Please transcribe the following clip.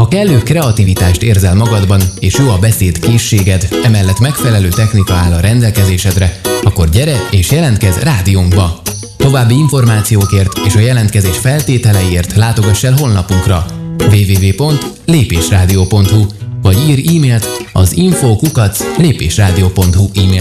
Ha kellő kreativitást érzel magadban, és jó a beszéd készséged, emellett megfelelő technika áll a rendelkezésedre, akkor gyere és jelentkezz rádiónkba! További információkért és a jelentkezés feltételeiért látogass el honlapunkra www.lépésradio.hu vagy írj e-mailt az info@lépésradio.hu e-mail